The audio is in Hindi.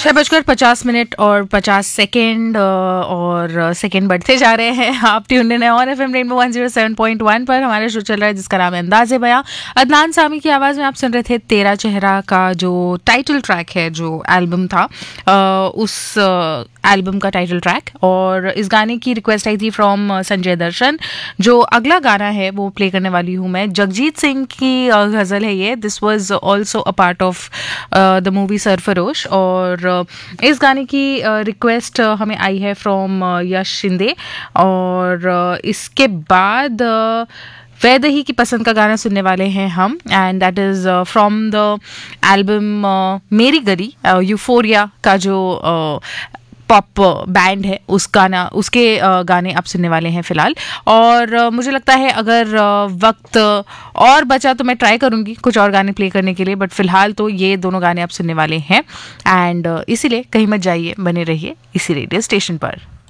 6:50 और 50 सेकेंड और सेकेंड बढ़ते जा रहे हैं। आप ट्यून इन है ऑन एफएम रेनबो 107.1 पर। हमारा शो चल रहा है जिसका नाम है अंदाज़े बयां। अदनान सामी की आवाज़ में आप सुन रहे थे तेरा चेहरा का जो टाइटल ट्रैक है, जो एल्बम था, उस एल्बम का टाइटल ट्रैक। और इस गाने की रिक्वेस्ट आई थी फ्रॉम संजय दर्शन। जो अगला गाना है वो प्ले करने वाली हूँ मैं। जगजीत सिंह की गज़ल है ये। This was also a part of the movie Sarfarosh. और इस गाने की रिक्वेस्ट हमें आई है फ्रॉम यश शिंदे। और इसके बाद वैदही की पसंद का गाना सुनने वाले हैं हम, and that is from the album मेरी गली। यूफोरिया का जो पॉप बैंड है उसके गाने आप सुनने वाले हैं फ़िलहाल। और मुझे लगता है अगर वक्त और बचा तो मैं ट्राई करूँगी कुछ और गाने प्ले करने के लिए, बट फ़िलहाल तो ये दोनों गाने आप सुनने वाले हैं। एंड इसीलिए कहीं मत जाइए, बने रहिए इसी रेडियो स्टेशन पर।